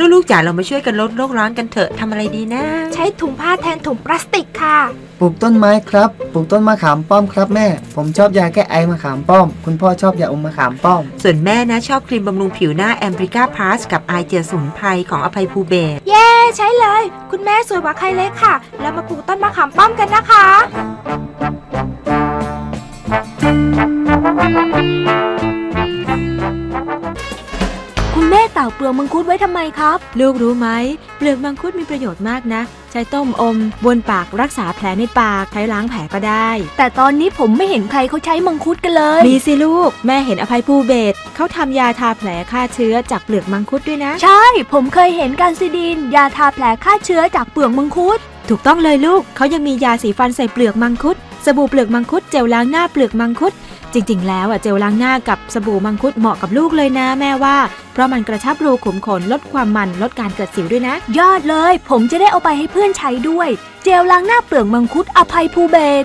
ลูกๆจ๋าเรามาช่วยกันลดโลกร้อนกันเถอะทำอะไรดีนะใช้ถุงผ้าแทนถุงพลาสติกค่ะปลูกต้นไม้ครับปลูกต้นมะขามป้อมครับแม่ผมชอบยาแก้ไอมะขามป้อมคุณพ่อชอบยาอมมะขามป้อมส่วนแม่นะชอบครีมบำรุงผิวหน้าแอมบริก้าพลัสกับไอเจลสมุนไพรของอภัยภูเบศเย้ใช้เลยคุณแม่สวยกว่าใครเลยค่ะแล้วมาปลูกต้นมะขามป้อมกันนะคะคุณแม่เต่าเปลือกมังคุดไว้ทำไมครับลูกรู้ไหมเปลือกมังคุดมีประโยชน์มากนะใช้ต้มอมบนปากรักษาแผลในปากใช้ล้างแผลก็ได้แต่ตอนนี้ผมไม่เห็นใครเขาใช้มังคุดกันเลยมีสิลูกแม่เห็นอภัยภูเบศรเขาทำยาทาแผลฆ่าเชื้อจากเปลือกมังคุดด้วยนะใช่ผมเคยเห็นการซิดีนยาทาแผลฆ่าเชื้อจากเปลือกมังคุดถูกต้องเลยลูกเขายังมียาสีฟันใส่เปลือกมังคุดสบู่เปลือกมังคุดเจลล้างหน้าเปลือกมังคุดจริงๆแล้วเจลล้างหน้ากับสบู่มังคุดเหมาะกับลูกเลยนะแม่ว่าเพราะมันกระชับรูขุมขนลดความมันลดการเกิดสิวด้วยนะยอดเลยผมจะได้เอาไปให้เพื่อนใช้ด้วยเจลล้างหน้าเปลือกมังคุดอภัยภูเบศร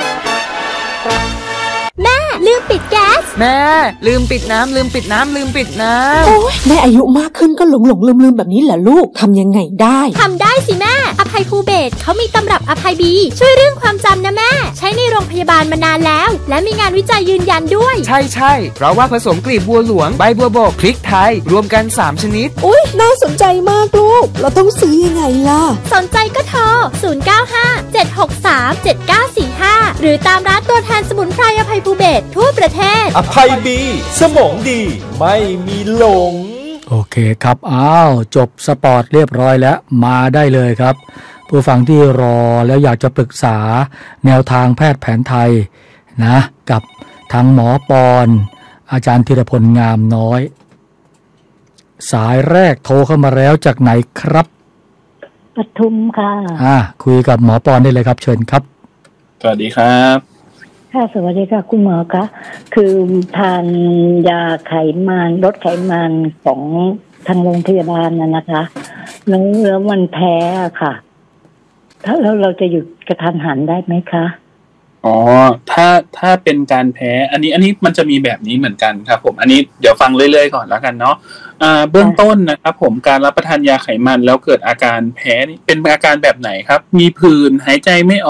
แม่ลืมปิดแก๊สแม่ลืมปิดน้ำลืมปิดน้ำโอ้ยแม่อายุมากขึ้นก็หลงลืมแบบนี้แหละลูกทำยังไงได้ทำได้สิแม่อภัยภูเบศรเขามีตำรับอภัยบีช่วยเรื่องความจำนะแม่ใช้ในโรงพยาบาลมานานแล้วและมีงานวิจัยยืนยันด้วยใช่เพราะว่าผสมกลีบบัวหลวงใบบัวบกพริกไทยรวมกัน3ชนิดอุ๊ยน่าสนใจมากลูกเราต้องซื้อยังไงล่ะสนใจก็โทร0957637945หรือตามร้านตัวแทนสมุนไพรอภัยภูเบศรทั่วประเทศอภัยบีสมองดีไม่มีหลงโอเคครับจบสปอร์ตเรียบร้อยแล้วมาได้เลยครับผู้ฟังที่รอแล้วอยากจะปรึกษาแนวทางแพทย์แผนไทยนะกับทางหมอปอนอาจารย์ธีรพลงามน้อยสายแรกโทรเข้ามาแล้วจากไหนครับปทุมค่ะคุยกับหมอปอนได้เลยครับเชิญครับสวัสดีครับค่ะสวัสดีค่ะคุณหมอคะคือทานยาไขมันลดไขมันของทางโรงพยาบาลนะคะแล้วมันแพ้ค่ะถ้าเราจะหยุดกระทันหันได้ไหมคะถ้าเป็นการแพ้อันนี้มันจะมีแบบนี้เหมือนกันครับผมอันนี้เดี๋ยวฟังเรื่อยๆก่อนแล้วกันเนาะเบื้องต้นนะครับผมการรับประทานยาไขมันแล้วเกิดอาการแพ้นี่เป็นอาการแบบไหนครับมีผื่นหายใจไม่ออก